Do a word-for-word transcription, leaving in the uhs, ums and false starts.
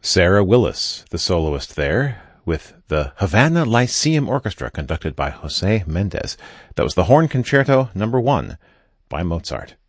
Sarah Willis, the soloist there, with the Havana Lyceum Orchestra conducted by Jose Mendez. That was the Horn Concerto Number One by Mozart.